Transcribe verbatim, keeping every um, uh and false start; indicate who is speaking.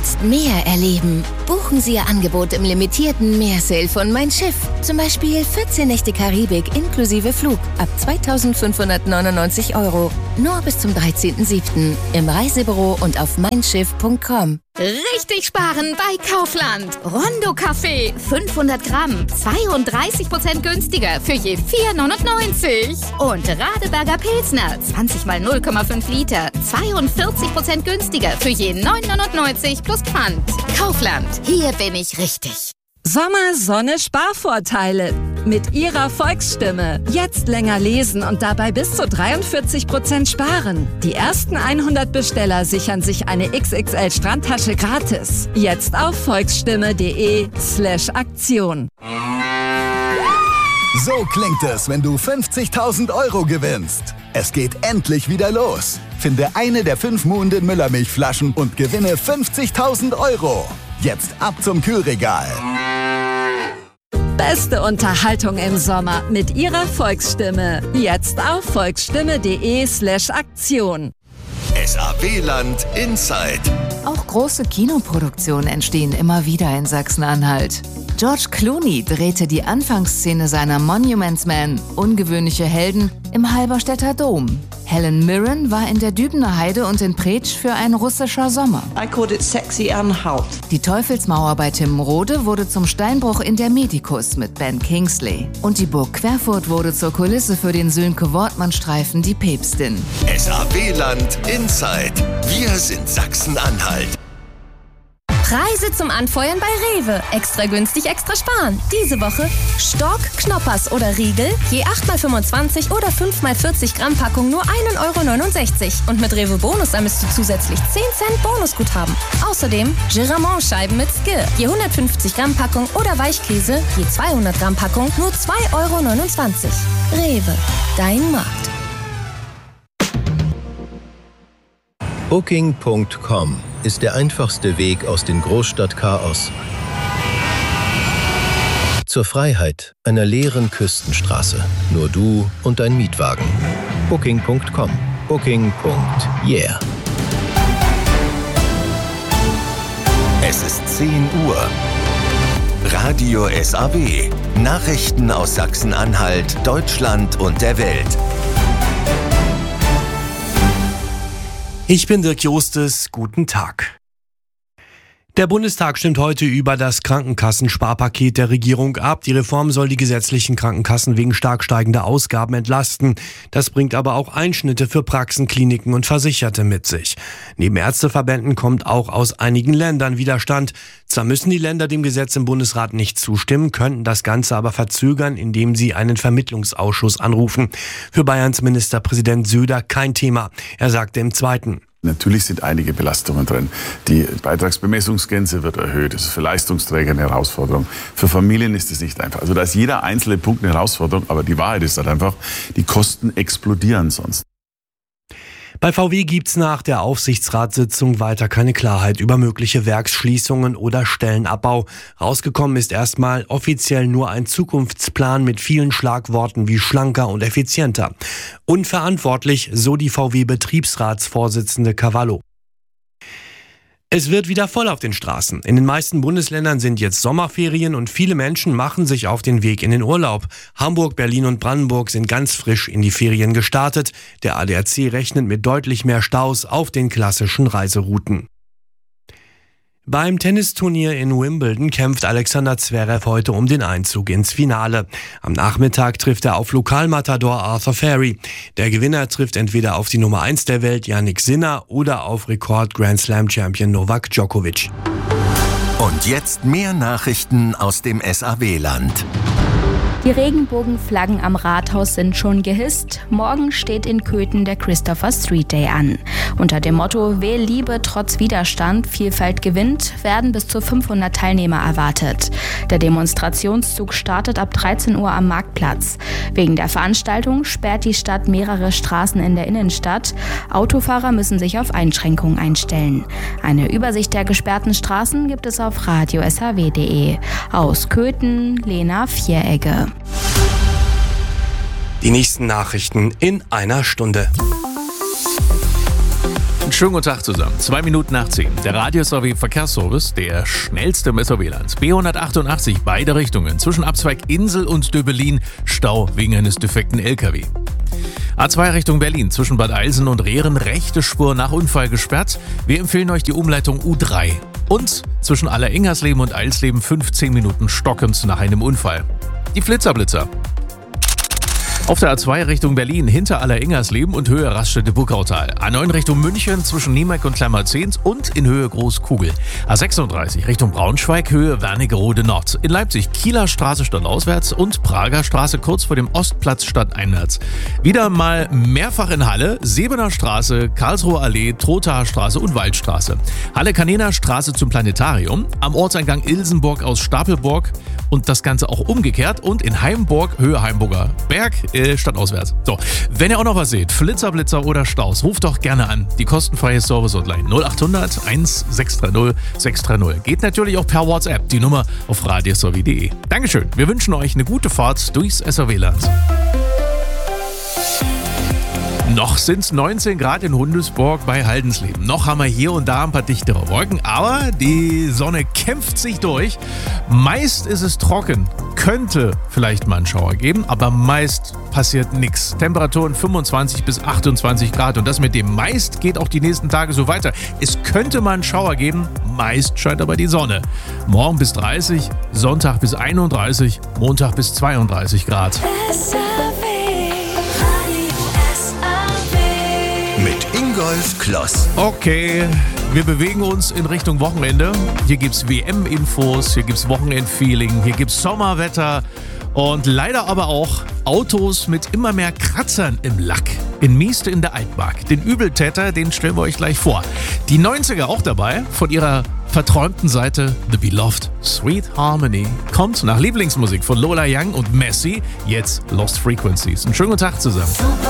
Speaker 1: Jetzt mehr erleben. Buchen Sie Ihr Angebot im limitierten Meersale von Mein Schiff. Zum Beispiel vierzehn Nächte Karibik inklusive Flug ab zweitausendfünfhundertneunundneunzig Euro. Nur bis zum dreizehnten siebten im Reisebüro und auf mein schiff punkt com.
Speaker 2: Richtig sparen bei Kaufland. Rondo Kaffee, fünfhundert Gramm, zweiunddreißig Prozent günstiger für je vier neunundneunzig. Und Radeberger Pilsner, zwanzig mal null Komma fünf Liter, zweiundvierzig Prozent günstiger für je neun neunundneunzig plus Pfand. Kaufland, hier bin ich richtig.
Speaker 3: Sommer, Sonne, Sparvorteile. Mit Ihrer Volksstimme. Jetzt länger lesen und dabei bis zu dreiundvierzig Prozent sparen. Die ersten hundert Besteller sichern sich eine X X L Strandtasche gratis. Jetzt auf volksstimme.de slash Aktion.
Speaker 4: So klingt es, wenn du fünfzigtausend Euro gewinnst. Es geht endlich wieder los. Finde eine der fünf Muhnden Müllermilchflaschen und gewinne fünfzigtausend Euro. Jetzt ab zum Kühlregal.
Speaker 3: Beste Unterhaltung im Sommer mit Ihrer Volksstimme. Jetzt auf volksstimme.de slash Aktion.
Speaker 5: S A W-Land Inside.
Speaker 6: Auch große Kinoproduktionen entstehen immer wieder in Sachsen-Anhalt. George Clooney drehte die Anfangsszene seiner Monuments Men, ungewöhnliche Helden, im Halberstädter Dom. Helen Mirren war in der Dübener Heide und in Preetsch für ein russischer Sommer.
Speaker 7: I called it Sexy Anhalt.
Speaker 6: Die Teufelsmauer bei Timrode wurde zum Steinbruch in der Medikus mit Ben Kingsley. Und die Burg Querfurt wurde zur Kulisse für den Sönke-Wortmann-Streifen Die Päpstin.
Speaker 5: S A W-Land Inside. Wir sind Sachsen-Anhalt.
Speaker 8: Preise zum Anfeuern bei Rewe. Extra günstig, extra sparen. Diese Woche Stork, Knoppers oder Riegel, je acht mal fünfundzwanzig oder fünf mal vierzig Gramm Packung nur ein Euro neunundsechzig. Und mit Rewe Bonus sammelst du zusätzlich zehn Cent Bonusguthaben. Außerdem Giramont-Scheiben mit Skill, je hundertfünfzig Gramm Packung oder Weichkäse, je zweihundert Gramm Packung nur zwei Euro neunundzwanzig. Rewe, dein Markt.
Speaker 9: Booking Punkt com ist der einfachste Weg aus dem Großstadtchaos zur Freiheit einer leeren Küstenstraße. Nur du und dein Mietwagen. Booking Punkt com. Booking. Yeah.
Speaker 5: Es ist zehn Uhr. Radio S A W. Nachrichten aus Sachsen-Anhalt, Deutschland und der Welt.
Speaker 10: Ich bin Dirk Jostes, guten Tag. Der Bundestag stimmt heute über das Krankenkassensparpaket der Regierung ab. Die Reform soll die gesetzlichen Krankenkassen wegen stark steigender Ausgaben entlasten. Das bringt aber auch Einschnitte für Praxen, Kliniken und Versicherte mit sich. Neben Ärzteverbänden kommt auch aus einigen Ländern Widerstand. Zwar müssen die Länder dem Gesetz im Bundesrat nicht zustimmen, könnten das Ganze aber verzögern, indem sie einen Vermittlungsausschuss anrufen. Für Bayerns Ministerpräsident Söder kein Thema. Er sagte im Zweiten:
Speaker 11: Natürlich sind einige Belastungen drin. Die Beitragsbemessungsgrenze wird erhöht. Das ist für Leistungsträger eine Herausforderung. Für Familien ist es nicht einfach. Also da ist jeder einzelne Punkt eine Herausforderung. Aber die Wahrheit ist halt einfach, die Kosten explodieren sonst.
Speaker 10: Bei V W gibt's nach der Aufsichtsratssitzung weiter keine Klarheit über mögliche Werksschließungen oder Stellenabbau. Rausgekommen ist erstmal offiziell nur ein Zukunftsplan mit vielen Schlagworten wie schlanker und effizienter. Unverantwortlich, so die V W-Betriebsratsvorsitzende Cavallo. Es wird wieder voll auf den Straßen. In den meisten Bundesländern sind jetzt Sommerferien und viele Menschen machen sich auf den Weg in den Urlaub. Hamburg, Berlin und Brandenburg sind ganz frisch in die Ferien gestartet. Der A D A C rechnet mit deutlich mehr Staus auf den klassischen Reiserouten. Beim Tennisturnier in Wimbledon kämpft Alexander Zverev heute um den Einzug ins Finale. Am Nachmittag trifft er auf Lokalmatador Arthur Ferry. Der Gewinner trifft entweder auf die Nummer eins der Welt, Jannik Sinner, oder auf Rekord-Grand-Slam-Champion Novak Djokovic.
Speaker 5: Und jetzt mehr Nachrichten aus dem S A W-Land.
Speaker 12: Die Regenbogenflaggen am Rathaus sind schon gehisst. Morgen steht in Köthen der Christopher Street Day an. Unter dem Motto „Wähl Liebe trotz Widerstand, Vielfalt gewinnt" werden bis zu fünfhundert Teilnehmer erwartet. Der Demonstrationszug startet ab dreizehn Uhr am Marktplatz. Wegen der Veranstaltung sperrt die Stadt mehrere Straßen in der Innenstadt. Autofahrer müssen sich auf Einschränkungen einstellen. Eine Übersicht der gesperrten Straßen gibt es auf radio s h w punkt d e. Aus Köthen, Lena Vieregge.
Speaker 10: Die nächsten Nachrichten in einer Stunde.
Speaker 13: Einen schönen guten Tag zusammen. Zwei Minuten nach zehn. Der Radio-S A W-Verkehrsservice, der schnellste im S A W-Land. B hundertachtundachtzig, beide Richtungen. Zwischen Abzweig Insel und Döbelin Stau wegen eines defekten L K W. A zwei Richtung Berlin, zwischen Bad Eilsen und Rehren, rechte Spur nach Unfall gesperrt. Wir empfehlen euch die Umleitung U drei. Und zwischen Alleringhersleben und Eilsleben fünfzehn Minuten stockend nach einem Unfall. Die Flitzer-Blitzer. Auf der A zwei Richtung Berlin, hinter Alleringhersleben und Höhe Raststätte Burgautal. A neun Richtung München, zwischen Niemeck und Kleinerzehns und in Höhe Großkugel. A sechsunddreißig Richtung Braunschweig, Höhe Wernigerode Nord. In Leipzig Kieler Straße stadtauswärts und Prager Straße kurz vor dem Ostplatz stadteinwärts. Wieder mal mehrfach in Halle, Sebener Straße, Karlsruher Allee, Trothaer Straße und Waldstraße. Halle-Kanener Straße zum Planetarium. Am Ortseingang Ilsenburg aus Stapelburg und das Ganze auch umgekehrt. Und in Heimburg, Höhe Heimburger Berg, äh, stadtauswärts. So, wenn ihr auch noch was seht, Flitzer, Blitzer oder Staus, ruft doch gerne an. Die kostenfreie Service-Hotline null achthundert eins sechs drei null sechs drei null. Geht natürlich auch per WhatsApp, die Nummer auf radiosowie punkt de. Dankeschön, wir wünschen euch eine gute Fahrt durchs S A W-Land. Noch sind es neunzehn Grad in Hundesburg bei Haldensleben. Noch haben wir hier und da ein paar dichtere Wolken, aber die Sonne kämpft sich durch. Meist ist es trocken. Könnte vielleicht mal einen Schauer geben, aber meist passiert nichts. Temperaturen fünfundzwanzig bis achtundzwanzig Grad und das mit dem meist geht auch die nächsten Tage so weiter. Es könnte mal einen Schauer geben, meist scheint aber die Sonne. Morgen bis dreißig, Sonntag bis einunddreißig, Montag bis zweiunddreißig Grad.
Speaker 5: Mit Ingolf Kloss.
Speaker 13: Okay, wir bewegen uns in Richtung Wochenende. Hier gibt's W M-Infos, hier gibt's Wochenendfeeling, hier gibt's Sommerwetter und leider aber auch Autos mit immer mehr Kratzern im Lack. In Mieste in der Altmark. Den Übeltäter, den stellen wir euch gleich vor. Die neunziger auch dabei, von ihrer verträumten Seite The Beloved Sweet Harmony. Kommt nach Lieblingsmusik von Lola Young und Messi, jetzt Lost Frequencies. Einen schönen guten Tag zusammen.